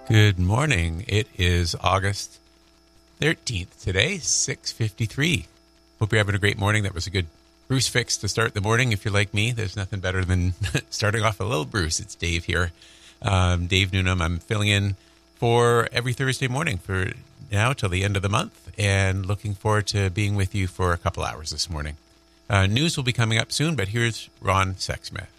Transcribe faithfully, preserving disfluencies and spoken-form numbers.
Good morning. It is August thirteenth today, six fifty-three. Hope you're having a great morning. That was a good Bruce fix to start the morning. If you're like me, there's nothing better than starting off a little Bruce. It's Dave here. Um, Dave Newnham. I'm filling in for every Thursday morning for now till the end of the month, and looking forward to being with you for a couple hours this morning. Uh, news will be coming up soon, but here's Ron Sexsmith.